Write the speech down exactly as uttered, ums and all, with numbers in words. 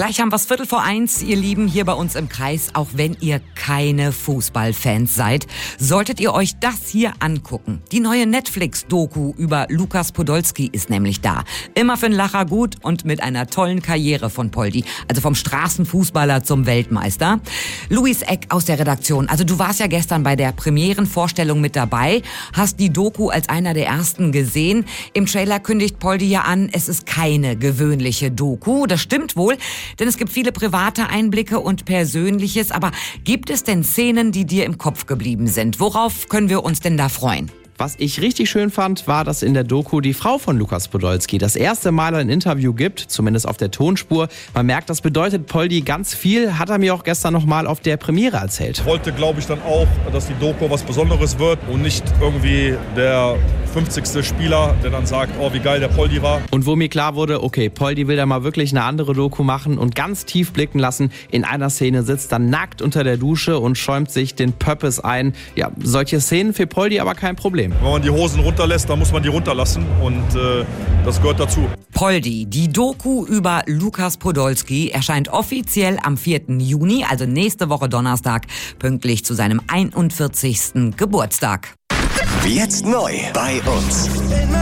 Gleich haben wir es Viertel vor eins, ihr Lieben, hier bei uns im Kreis. Auch wenn ihr keine Fußballfans seid, solltet ihr euch das hier angucken. Die neue Netflix-Doku über Lukas Podolski ist nämlich da. Immer für einen Lacher gut und mit einer tollen Karriere von Poldi. Also vom Straßenfußballer zum Weltmeister. Luis Eck aus der Redaktion. Also du warst ja gestern bei der Premierenvorstellung mit dabei, hast die Doku als einer der ersten gesehen. Im Trailer kündigt Poldi ja an, es ist keine gewöhnliche Doku. Das stimmt wohl, denn es gibt viele private Einblicke und Persönliches. Aber gibt es denn Szenen, die dir im Kopf geblieben sind? Worauf können wir uns denn da freuen? Was ich richtig schön fand, war, dass in der Doku die Frau von Lukas Podolski das erste Mal ein Interview gibt, zumindest auf der Tonspur. Man merkt, das bedeutet Poldi ganz viel, hat er mir auch gestern noch mal auf der Premiere erzählt. Ich wollte, glaube ich, dann auch, dass die Doku was Besonderes wird und nicht irgendwie der fünfzigste Spieler, der dann sagt, oh, wie geil der Poldi war. Und wo mir klar wurde, okay, Poldi will da mal wirklich eine andere Doku machen und ganz tief blicken lassen. In einer Szene sitzt er nackt unter der Dusche und schäumt sich den Pöppes ein. Ja, solche Szenen für Poldi aber kein Problem. Wenn man die Hosen runterlässt, dann muss man die runterlassen und äh, das gehört dazu. Poldi, die Doku über Lukas Podolski erscheint offiziell am vierten Juni, also nächste Woche Donnerstag, pünktlich zu seinem einundvierzigsten Geburtstag. Jetzt neu bei uns.